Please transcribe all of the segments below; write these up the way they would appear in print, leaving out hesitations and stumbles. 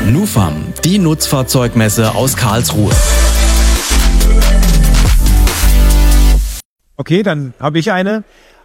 NUFAM, die Nutzfahrzeugmesse aus Karlsruhe. Okay, dann habe ich eine.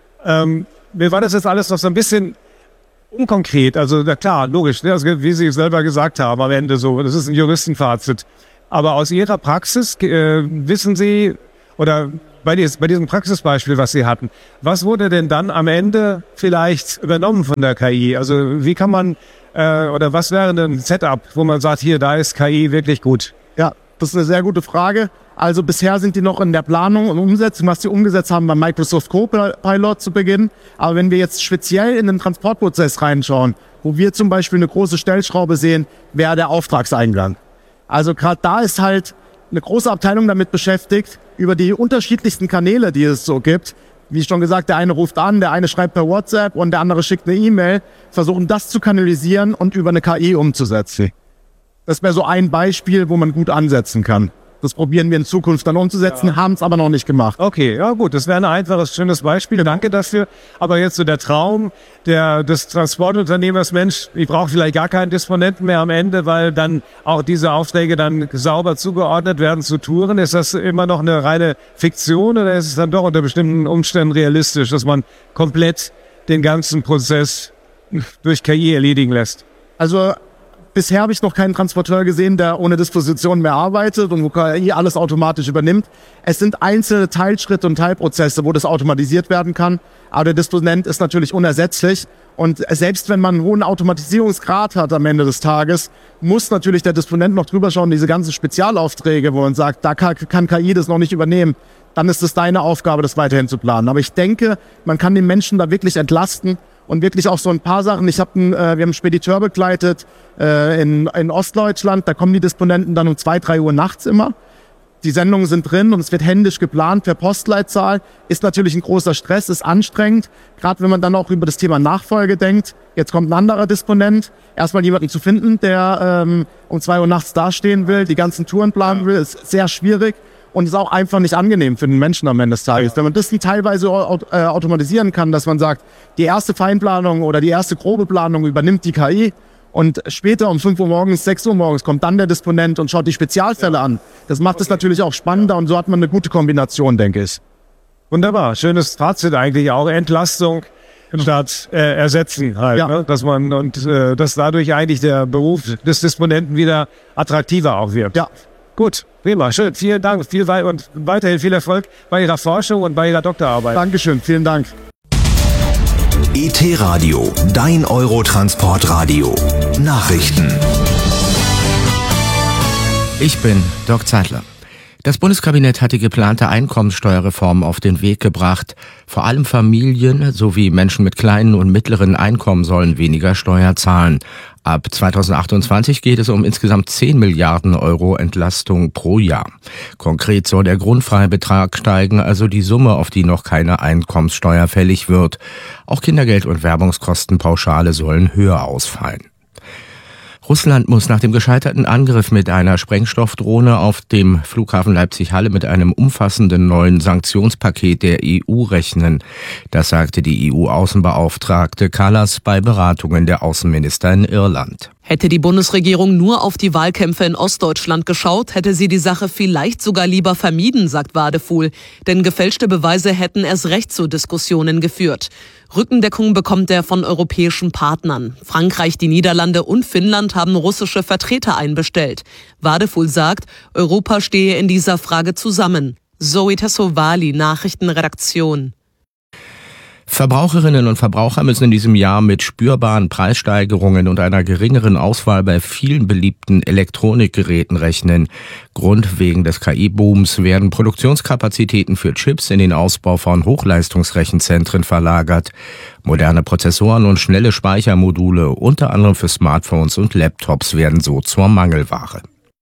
Mir war das jetzt alles noch so ein bisschen unkonkret. Also na klar, logisch, ne? Also, wie Sie selber gesagt haben am Ende so, das ist ein Juristenfazit. Aber aus Ihrer Praxis wissen Sie, oder bei diesem Praxisbeispiel, was Sie hatten, was wurde denn dann am Ende vielleicht übernommen von der KI? Also wie kann man, oder was wäre denn ein Setup, wo man sagt, hier, da ist KI wirklich gut? Ja, das ist eine sehr gute Frage. Also bisher sind die noch in der Planung und Umsetzung, was die umgesetzt haben beim Microsoft Copilot zu Beginn. Aber wenn wir jetzt speziell in den Transportprozess reinschauen, wo wir zum Beispiel eine große Stellschraube sehen, wäre der Auftragseingang. Also gerade da ist halt eine große Abteilung damit beschäftigt, über die unterschiedlichsten Kanäle, die es so gibt. Wie schon gesagt, der eine ruft an, der eine schreibt per WhatsApp und der andere schickt eine E-Mail, versuchen das zu kanalisieren und über eine KI umzusetzen. Das wäre so ein Beispiel, wo man gut ansetzen kann. Das probieren wir in Zukunft dann umzusetzen, haben es aber noch nicht gemacht. Okay, ja gut, das wäre ein einfaches, schönes Beispiel. Danke dafür. Aber jetzt so der Traum des Transportunternehmers, Mensch, ich brauche vielleicht gar keinen Disponenten mehr am Ende, weil dann auch diese Aufträge dann sauber zugeordnet werden zu Touren. Ist das immer noch eine reine Fiktion oder ist es dann doch unter bestimmten Umständen realistisch, dass man komplett den ganzen Prozess durch KI erledigen lässt? Also bisher habe ich noch keinen Transporteur gesehen, der ohne Disposition mehr arbeitet und wo KI alles automatisch übernimmt. Es sind einzelne Teilschritte und Teilprozesse, wo das automatisiert werden kann. Aber der Disponent ist natürlich unersetzlich. Und selbst wenn man einen hohen Automatisierungsgrad hat am Ende des Tages, muss natürlich der Disponent noch drüber schauen, diese ganzen Spezialaufträge, wo man sagt, da kann KI das noch nicht übernehmen. Dann ist es deine Aufgabe, das weiterhin zu planen. Aber ich denke, man kann den Menschen da wirklich entlasten. Und wirklich auch so ein paar Sachen. Wir haben einen Spediteur begleitet in Ostdeutschland. Da kommen die Disponenten dann um 2, 3 Uhr nachts immer. Die Sendungen sind drin und es wird händisch geplant per Postleitzahl. Ist natürlich ein großer Stress, ist anstrengend. Gerade wenn man dann auch über das Thema Nachfolge denkt. Jetzt kommt ein anderer Disponent. Erstmal jemanden zu finden, der um 2 Uhr nachts dastehen will, die ganzen Touren planen will, ist sehr schwierig. Und ist auch einfach nicht angenehm für den Menschen am Ende des Tages. Wenn man das teilweise automatisieren kann, dass man sagt, die erste Feinplanung oder die erste grobe Planung übernimmt die KI und später um 5 Uhr morgens, 6 Uhr morgens kommt dann der Disponent und schaut die Spezialfälle an. Das macht es natürlich auch spannender und so hat man eine gute Kombination, denke ich. Wunderbar, schönes Fazit eigentlich auch. Entlastung statt Ersetzen halt, ja. Ne? Dass man dass dadurch eigentlich der Beruf des Disponenten wieder attraktiver auch wird. Ja. Gut, prima, schön. Vielen Dank und weiterhin viel Erfolg bei Ihrer Forschung und bei Ihrer Doktorarbeit. Dankeschön, vielen Dank. ET-Radio, dein Eurotransportradio. Nachrichten. Ich bin Dirk Zeitler. Das Bundeskabinett hat die geplante Einkommenssteuerreform auf den Weg gebracht. Vor allem Familien sowie Menschen mit kleinen und mittleren Einkommen sollen weniger Steuer zahlen. Ab 2028 geht es um insgesamt 10 Milliarden Euro Entlastung pro Jahr. Konkret soll der Grundfreibetrag steigen, also die Summe, auf die noch keine Einkommenssteuer fällig wird. Auch Kindergeld und Werbungskostenpauschale sollen höher ausfallen. Russland muss nach dem gescheiterten Angriff mit einer Sprengstoffdrohne auf dem Flughafen Leipzig-Halle mit einem umfassenden neuen Sanktionspaket der EU rechnen. Das sagte die EU-Außenbeauftragte Kallas bei Beratungen der Außenminister in Irland. Hätte die Bundesregierung nur auf die Wahlkämpfe in Ostdeutschland geschaut, hätte sie die Sache vielleicht sogar lieber vermieden, sagt Wadefuhl. Denn gefälschte Beweise hätten erst recht zu Diskussionen geführt. Rückendeckung bekommt er von europäischen Partnern. Frankreich, die Niederlande und Finnland haben russische Vertreter einbestellt. Wadefuhl sagt, Europa stehe in dieser Frage zusammen. Zoe Tassovali, Nachrichtenredaktion. Verbraucherinnen und Verbraucher müssen in diesem Jahr mit spürbaren Preissteigerungen und einer geringeren Auswahl bei vielen beliebten Elektronikgeräten rechnen. Grund wegen des KI-Booms werden Produktionskapazitäten für Chips in den Ausbau von Hochleistungsrechenzentren verlagert. Moderne Prozessoren und schnelle Speichermodule, unter anderem für Smartphones und Laptops, werden so zur Mangelware.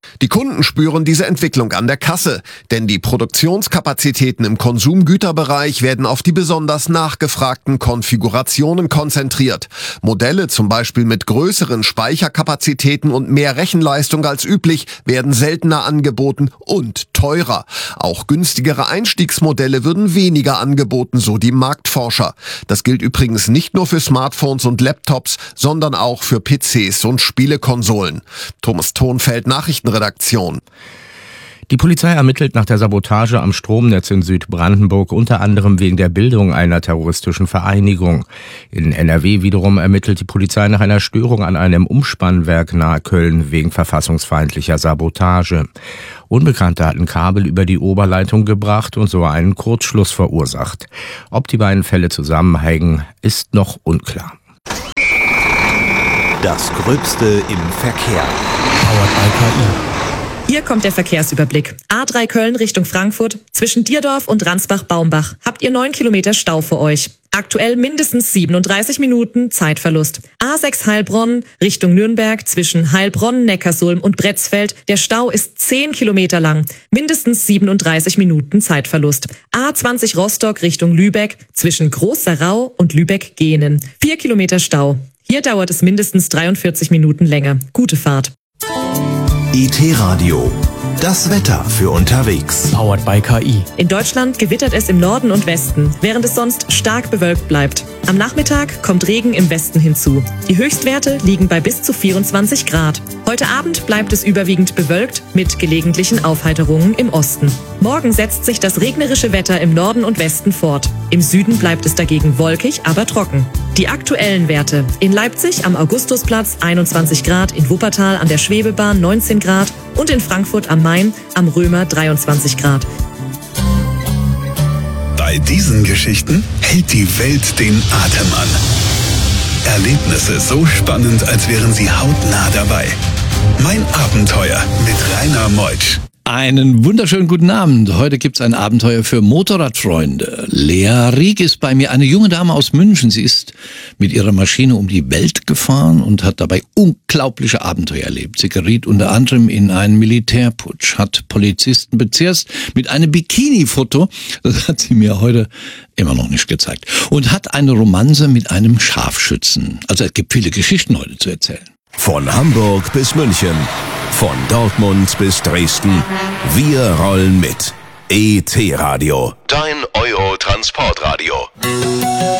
Die Kunden spüren diese Entwicklung an der Kasse, denn die Produktionskapazitäten im Konsumgüterbereich werden auf die besonders nachgefragten Konfigurationen konzentriert. Modelle zum Beispiel mit größeren Speicherkapazitäten und mehr Rechenleistung als üblich werden seltener angeboten und teurer. Auch günstigere Einstiegsmodelle würden weniger angeboten, so die Marktforscher. Das gilt übrigens nicht nur für Smartphones und Laptops, sondern auch für PCs und Spielekonsolen. Thomas Thonfeld, Nachrichtenredaktion. Die Polizei ermittelt nach der Sabotage am Stromnetz in Südbrandenburg unter anderem wegen der Bildung einer terroristischen Vereinigung. In NRW wiederum ermittelt die Polizei nach einer Störung an einem Umspannwerk nahe Köln wegen verfassungsfeindlicher Sabotage. Unbekannte hatten Kabel über die Oberleitung gebracht und so einen Kurzschluss verursacht. Ob die beiden Fälle zusammenhängen, ist noch unklar. Das Gröbste im Verkehr. Powered by KI. Hier kommt der Verkehrsüberblick. A3 Köln Richtung Frankfurt. Zwischen Dierdorf und Ransbach-Baumbach habt ihr 9 Kilometer Stau vor euch. Aktuell mindestens 37 Minuten Zeitverlust. A6 Heilbronn Richtung Nürnberg zwischen Heilbronn, Neckarsulm und Bretzfeld. Der Stau ist 10 Kilometer lang. Mindestens 37 Minuten Zeitverlust. A20 Rostock Richtung Lübeck zwischen Groß-Sarau und Lübeck-Gehnen. 4 Kilometer Stau. Hier dauert es mindestens 43 Minuten länger. Gute Fahrt. IT-Radio. Das Wetter für unterwegs. Powered by KI. In Deutschland gewittert es im Norden und Westen, während es sonst stark bewölkt bleibt. Am Nachmittag kommt Regen im Westen hinzu. Die Höchstwerte liegen bei bis zu 24 Grad. Heute Abend bleibt es überwiegend bewölkt mit gelegentlichen Aufheiterungen im Osten. Morgen setzt sich das regnerische Wetter im Norden und Westen fort. Im Süden bleibt es dagegen wolkig, aber trocken. Die aktuellen Werte: in Leipzig am Augustusplatz 21 Grad, in Wuppertal an der Schwebebahn 19 Grad und in Frankfurt am Main am Römer 23 Grad. Bei diesen Geschichten hält die Welt den Atem an. Erlebnisse so spannend, als wären sie hautnah dabei. Mein Abenteuer mit Rainer Meutsch. Einen wunderschönen guten Abend. Heute gibt's ein Abenteuer für Motorradfreunde. Lea Rieck ist bei mir, eine junge Dame aus München. Sie ist mit ihrer Maschine um die Welt gefahren und hat dabei unglaubliche Abenteuer erlebt. Sie geriet unter anderem in einen Militärputsch, hat Polizisten bezirzt mit einem Bikini-Foto, das hat sie mir heute immer noch nicht gezeigt, und hat eine Romanze mit einem Scharfschützen. Also es gibt viele Geschichten heute zu erzählen. Von Hamburg bis München, von Dortmund bis Dresden, wir rollen mit. IT-Radio. Dein Euro-Transportradio.